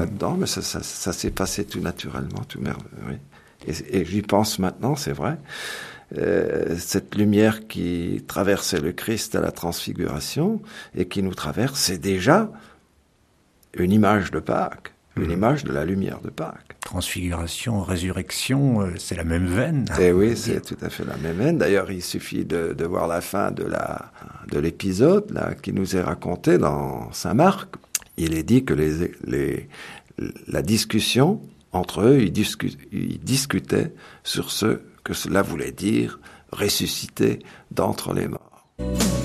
là-dedans, mais ça s'est passé tout naturellement, tout merveilleux. Oui. Et j'y pense maintenant, c'est vrai. Cette lumière qui traversait le Christ à la transfiguration et qui nous traverse, c'est déjà une image de Pâques, une image de la lumière de Pâques. Transfiguration, résurrection, c'est la même veine. Et oui, c'est tout à fait la même veine. D'ailleurs, il suffit de voir la fin de l'épisode là, qui nous est raconté dans Saint Marc. Il est dit que la discussion entre eux, ils discutaient sur ce que cela voulait dire ressusciter d'entre les morts.